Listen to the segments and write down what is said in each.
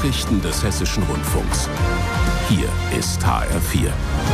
Nachrichten des Hessischen Rundfunks. Hier ist HR4.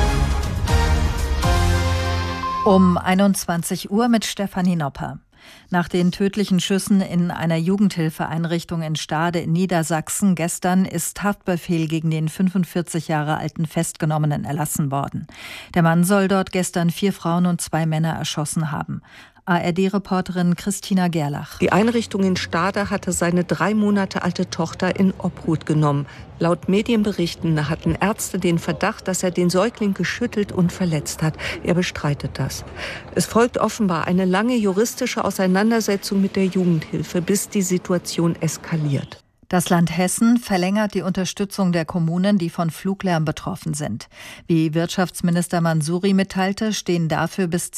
Um 21 Uhr mit Stefanie Nopper. Nach den tödlichen Schüssen in einer Jugendhilfeeinrichtung in Stade in Niedersachsen gestern ist Haftbefehl gegen den 45 Jahre alten Festgenommenen erlassen worden. Der Mann soll dort gestern 4 Frauen und 2 Männer erschossen haben. ARD-Reporterin Christina Gerlach. Die Einrichtung in Stade hatte seine 3 Monate alte Tochter in Obhut genommen. Laut Medienberichten hatten Ärzte den Verdacht, dass er den Säugling geschüttelt und verletzt hat. Er bestreitet das. Es folgt offenbar eine lange juristische Auseinandersetzung mit der Jugendhilfe, bis die Situation eskaliert. Das Land Hessen verlängert die Unterstützung der Kommunen, die von Fluglärm betroffen sind. Wie Wirtschaftsminister Mansouri mitteilte, stehen dafür bis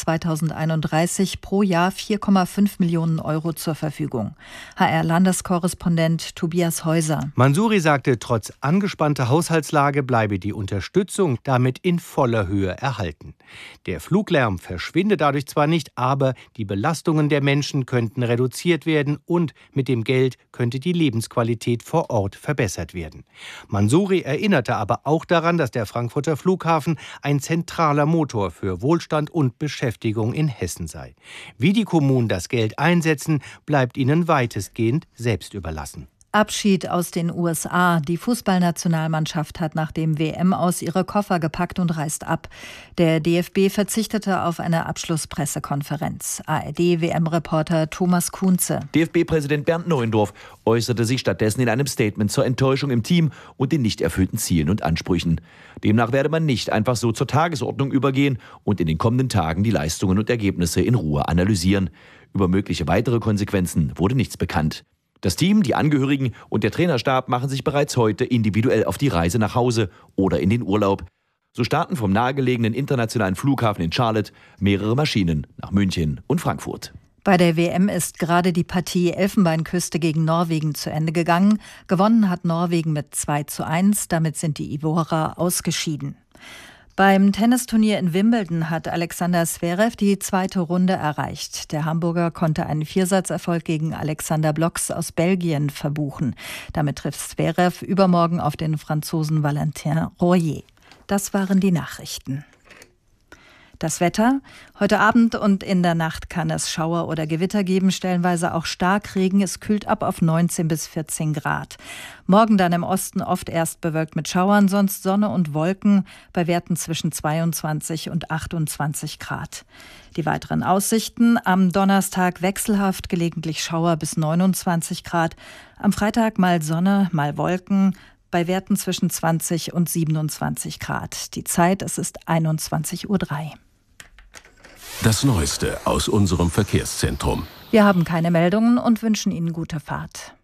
2031 pro Jahr 4,5 Millionen Euro zur Verfügung. HR-Landeskorrespondent Tobias Häuser. Mansouri sagte, trotz angespannter Haushaltslage bleibe die Unterstützung damit in voller Höhe erhalten. Der Fluglärm verschwinde dadurch zwar nicht, aber die Belastungen der Menschen könnten reduziert werden und mit dem Geld könnte die Lebensqualität vor Ort verbessert werden. Mansouri erinnerte aber auch daran, dass der Frankfurter Flughafen ein zentraler Motor für Wohlstand und Beschäftigung in Hessen sei. Wie die Kommunen das Geld einsetzen, bleibt ihnen weitestgehend selbst überlassen. Abschied aus den USA. Die Fußballnationalmannschaft hat nach dem WM-Aus ihre Koffer gepackt und reist ab. Der DFB verzichtete auf eine Abschlusspressekonferenz. ARD-WM-Reporter Thomas Kuhnze. DFB-Präsident Bernd Neuendorf äußerte sich stattdessen in einem Statement zur Enttäuschung im Team und den nicht erfüllten Zielen und Ansprüchen. Demnach werde man nicht einfach so zur Tagesordnung übergehen und in den kommenden Tagen die Leistungen und Ergebnisse in Ruhe analysieren. Über mögliche weitere Konsequenzen wurde nichts bekannt. Das Team, die Angehörigen und der Trainerstab machen sich bereits heute individuell auf die Reise nach Hause oder in den Urlaub. So starten vom nahegelegenen internationalen Flughafen in Charlotte mehrere Maschinen nach München und Frankfurt. Bei der WM ist gerade die Partie Elfenbeinküste gegen Norwegen zu Ende gegangen. Gewonnen hat Norwegen mit 2:1. Damit sind die Ivorer ausgeschieden. Beim Tennisturnier in Wimbledon hat Alexander Zverev die 2. Runde erreicht. Der Hamburger konnte einen Viersatzerfolg gegen Alexander Blox aus Belgien verbuchen. Damit trifft Zverev übermorgen auf den Franzosen Valentin Royer. Das waren die Nachrichten. Das Wetter. Heute Abend und in der Nacht kann es Schauer oder Gewitter geben, stellenweise auch Starkregen. Es kühlt ab auf 19 bis 14 Grad. Morgen dann im Osten oft erst bewölkt mit Schauern, sonst Sonne und Wolken bei Werten zwischen 22 und 28 Grad. Die weiteren Aussichten: am Donnerstag wechselhaft, gelegentlich Schauer bis 29 Grad. Am Freitag mal Sonne, mal Wolken, bei Werten zwischen 20 und 27 Grad. Die Zeit, es ist 21:03 Uhr. Das Neueste aus unserem Verkehrszentrum. Wir haben keine Meldungen und wünschen Ihnen gute Fahrt.